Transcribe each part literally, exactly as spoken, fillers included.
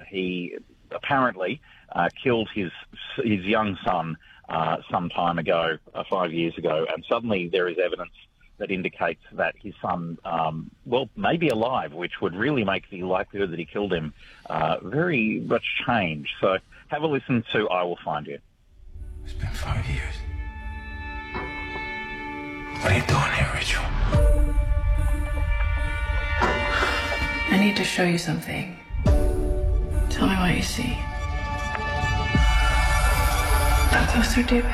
he apparently uh, killed his his young son uh, some time ago, uh, five years ago, and suddenly there is evidence that indicates that his son, um, well, may be alive, which would really make the likelihood that he killed him uh, very much change. So have a listen to I Will Find You. It's been five years. What are you doing here, Rachel? I need to show you something. Tell me what you see. Are those are David?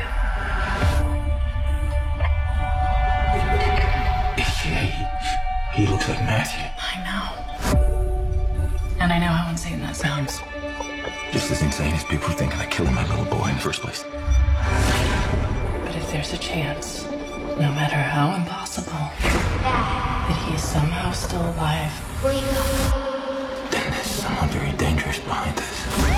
He, he looks like Matthew. I know. And I know how insane that sounds. Just as insane as people thinking I killed my little boy in the first place. But if there's a chance, no matter how impossible, that he is somehow still alive, then there's someone very dangerous behind this.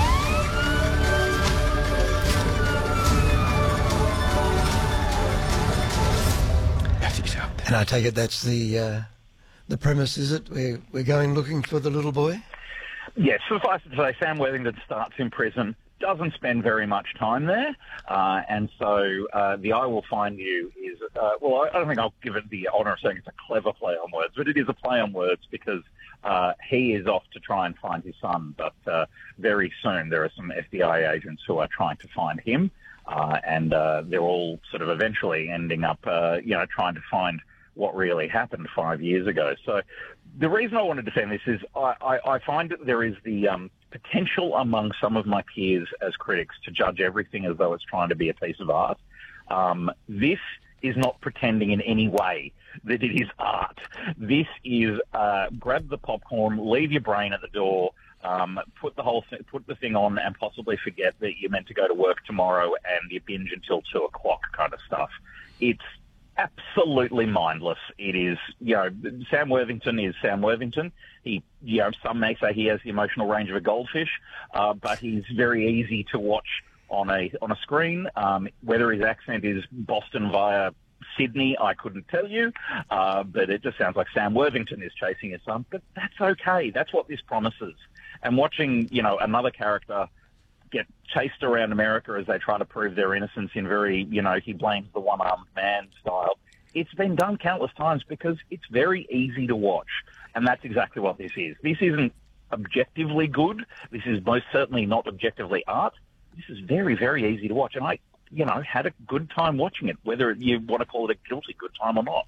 And I take it that's the uh, the premise, is it? We're, we're going looking for the little boy? Yes, suffice it to say, Sam Worthington starts in prison, doesn't spend very much time there, uh, and so uh, the I Will Find You is, uh, well, I don't think I'll give it the honour of saying it's a clever play on words, but it is a play on words because uh, he is off to try and find his son, but uh, very soon there are some F B I agents who are trying to find him, uh, and uh, they're all sort of eventually ending up, uh, you know, trying to find what really happened five years ago. So the reason I want to defend this is I, I, I find that there is the um, potential among some of my peers as critics to judge everything as though it's trying to be a piece of art. Um, this is not pretending in any way that it is art. This is uh, grab the popcorn, leave your brain at the door, um, put the whole th- put the thing on and possibly forget that you're meant to go to work tomorrow and you binge until two o'clock kind of stuff. It's absolutely mindless. It is, you know, Sam Worthington is Sam Worthington. He, you know, some may say he has the emotional range of a goldfish, uh, but he's very easy to watch on a on a screen. Um, whether his accent is Boston via Sydney, I couldn't tell you, uh, but it just sounds like Sam Worthington is chasing his son. But that's okay. That's what this promises. And watching, you know, another character get chased around America as they try to prove their innocence in very, you know, he blames the one-armed man style. It's been done countless times because it's very easy to watch. And that's exactly what this is. This isn't objectively good. This is most certainly not objectively art. This is very, very easy to watch. And I, you know, had a good time watching it, whether you want to call it a guilty good time or not.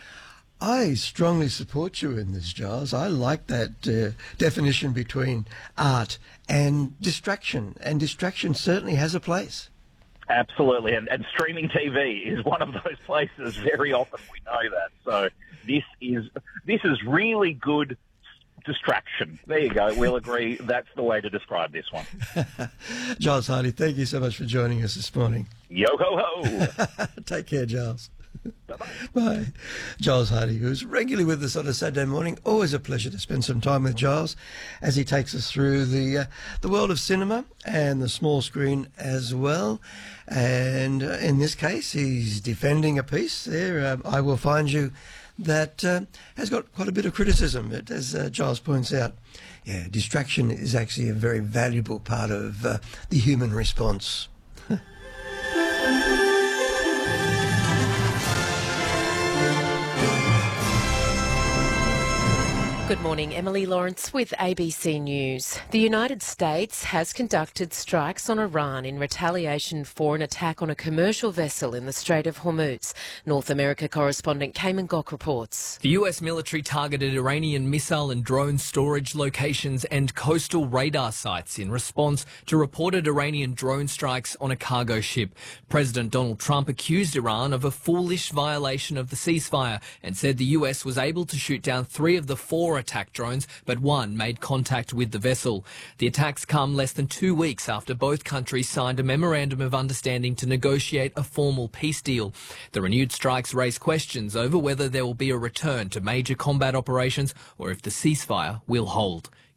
I strongly support you in this, Giles. I like that uh, definition between art and distraction, and distraction certainly has a place. Absolutely, and, and streaming T V is one of those places. Very often we know that. So this is this is really good distraction. There you go. We'll agree that's the way to describe this one. Giles Hardy, thank you so much for joining us this morning. Yo ho ho. Take care, Giles. Bye-bye. Bye. Giles Hardy, who's regularly with us on a Saturday morning. Always a pleasure to spend some time with Giles as he takes us through the uh, the world of cinema and the small screen as well. And uh, in this case, he's defending a piece there, um, I Will Find You, that uh, has got quite a bit of criticism, but as uh, Giles points out, yeah, distraction is actually a very valuable part of uh, the human response. Good morning, Emily Lawrence with A B C News. The United States has conducted strikes on Iran in retaliation for an attack on a commercial vessel in the Strait of Hormuz. North America correspondent Cayman Gok reports. The U S military targeted Iranian missile and drone storage locations and coastal radar sites in response to reported Iranian drone strikes on a cargo ship. President Donald Trump accused Iran of a foolish violation of the ceasefire and said the U S was able to shoot down three of the four attack drones, but one made contact with the vessel. The attacks come less than two weeks after both countries signed a memorandum of understanding to negotiate a formal peace deal. The renewed strikes raise questions over whether there will be a return to major combat operations or if the ceasefire will hold.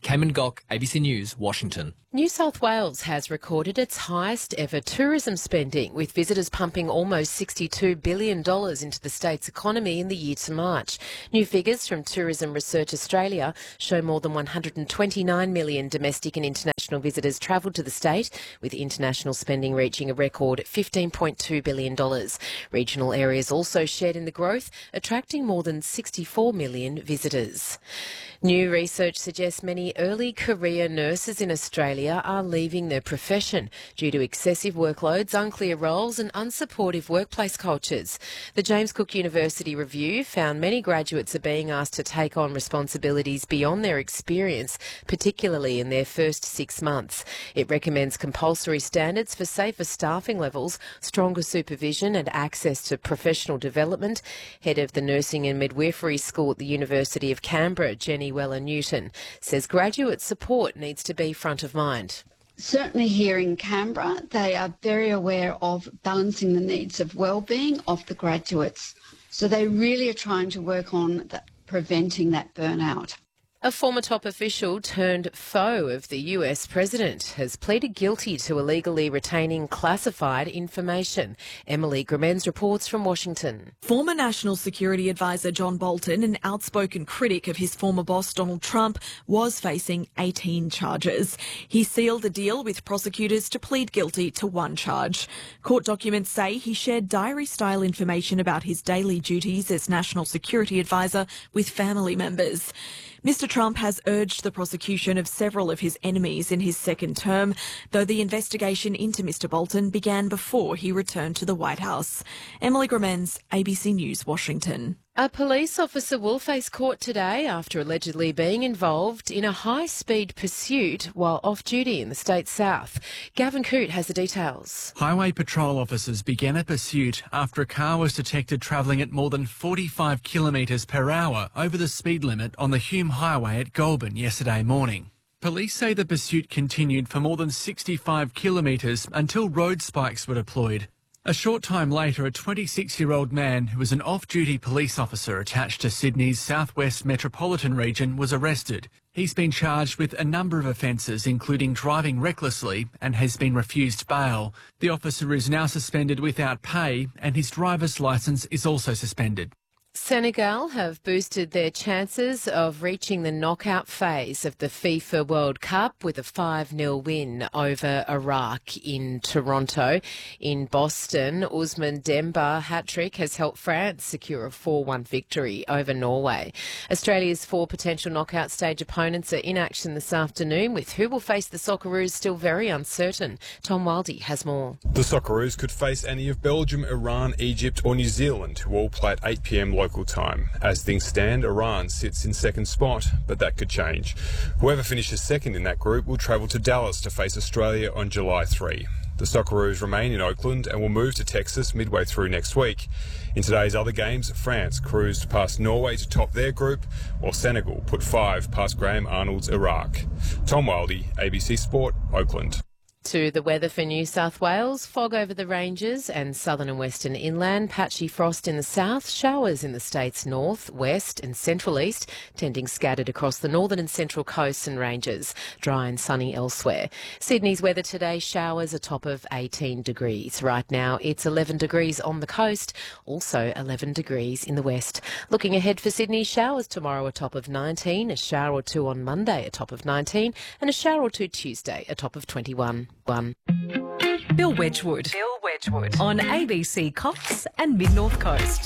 Cayman Gok, A B C News, Washington. New South Wales has recorded its highest ever tourism spending, with visitors pumping almost sixty-two billion dollars into the state's economy in the year to March. New figures from Tourism Research Australia show more than one hundred twenty-nine million domestic and international visitors travelled to the state, with international spending reaching a record fifteen point two billion dollars. Regional areas also shared in the growth, attracting more than sixty-four million visitors. New research suggests many early career nurses in Australia are leaving their profession due to excessive workloads, unclear roles and unsupportive workplace cultures. The James Cook University review found many graduates are being asked to take on responsibilities beyond their experience, particularly in their first six months. It recommends compulsory standards for safer staffing levels, stronger supervision and access to professional development. Head of the Nursing and Midwifery School at the University of Canberra, Jenny Weller-Newton, says graduate support needs to be front of mind. Certainly here in Canberra, they are very aware of balancing the needs of wellbeing of the graduates. So they really are trying to work on the, preventing that burnout. A former top official turned foe of the U S president has pleaded guilty to illegally retaining classified information. Emily Gramenz reports from Washington. Former National Security Advisor John Bolton, an outspoken critic of his former boss Donald Trump, was facing eighteen charges. He sealed the deal with prosecutors to plead guilty to one charge. Court documents say he shared diary-style information about his daily duties as National Security Advisor with family members. Mister Trump has urged the prosecution of several of his enemies in his second term, though the investigation into Mister Bolton began before he returned to the White House. Emily Gramenz, A B C News, Washington. A police officer will face court today after allegedly being involved in a high-speed pursuit while off-duty in the state's south. Gavin Coote has the details. Highway patrol officers began a pursuit after a car was detected travelling at more than forty-five kilometres per hour over the speed limit on the Hume Highway at Goulburn yesterday morning. Police say the pursuit continued for more than sixty-five kilometres until road spikes were deployed. A short time later, a twenty-six-year-old man who was an off-duty police officer attached to Sydney's southwest metropolitan region was arrested. He's been charged with a number of offences, including driving recklessly, and has been refused bail. The officer is now suspended without pay, and his driver's licence is also suspended. Senegal have boosted their chances of reaching the knockout phase of the FIFA World Cup with a five nil win over Iraq in Toronto. In Boston, Ousmane Demba hat-trick has helped France secure a four one victory over Norway. Australia's four potential knockout stage opponents are in action this afternoon, with who will face the Socceroos still very uncertain. Tom Wildey has more. The Socceroos could face any of Belgium, Iran, Egypt or New Zealand, who all play at eight p m local time. As things stand, Iran sits in second spot, but that could change. Whoever finishes second in that group will travel to Dallas to face Australia on July third. The Socceroos remain in Oakland and will move to Texas midway through next week. In today's other games, France cruised past Norway to top their group, while Senegal put five past Graham Arnold's Iraq. Tom Wildey, A B C Sport, Oakland. To the weather for New South Wales, fog over the ranges and southern and western inland, patchy frost in the south, showers in the state's north, west and central east, tending scattered across the northern and central coasts and ranges, dry and sunny elsewhere. Sydney's weather today, showers a top of eighteen degrees. Right now it's eleven degrees on the coast, also eleven degrees in the west. Looking ahead for Sydney, showers tomorrow a top of nineteen, a shower or two on Monday a top of nineteen and a shower or two Tuesday a top of twenty-one. One. Bill Wedgwood. Bill Wedgwood. On A B C Cox and Mid North Coast.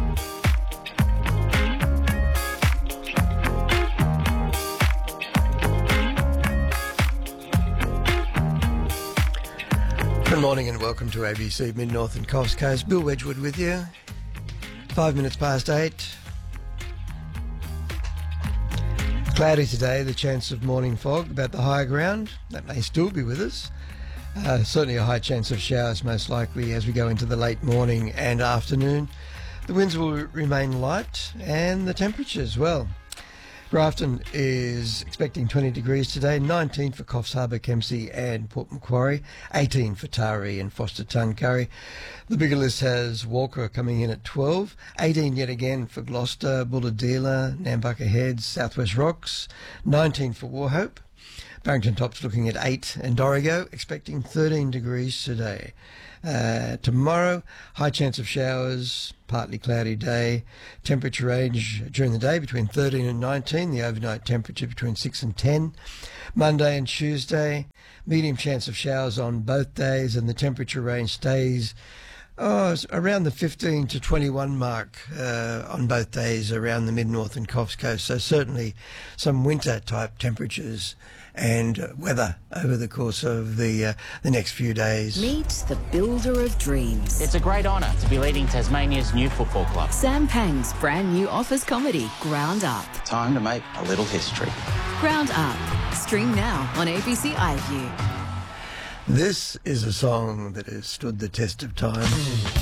Good morning and welcome to A B C Mid North and Coast Coast. Bill Wedgwood with you. Five minutes past eight. Cloudy today, the chance of morning fog about the higher ground. That may still be with us. Uh, certainly a high chance of showers most likely as we go into the late morning and afternoon. The winds will remain light and the temperature as well. Grafton is expecting twenty degrees today, nineteen for Coffs Harbour, Kempsey and Port Macquarie, eighteen for Taree and Foster Tuncurry. The bigger list has Walker coming in at twelve, eighteen yet again for Gloucester, Bulahdelah, Nambucca Heads, Southwest Rocks, nineteen for Wauchope. Barrington Top's looking at eight, and Dorrigo expecting thirteen degrees today. Uh, tomorrow, high chance of showers, partly cloudy day. Temperature range during the day between thirteen and nineteen. The overnight temperature between six and ten. Monday and Tuesday, medium chance of showers on both days, and the temperature range stays oh, around the fifteen to twenty-one mark uh, on both days around the mid-north and Coffs Coast. So certainly some winter-type temperatures and weather over the course of the uh, the next few days. Meet the builder of dreams. It's a great honour to be leading Tasmania's new football club. Sam Pang's brand new office comedy, Ground Up. Time to make a little history. Ground Up. Stream now on A B C iView. This is a song that has stood the test of time.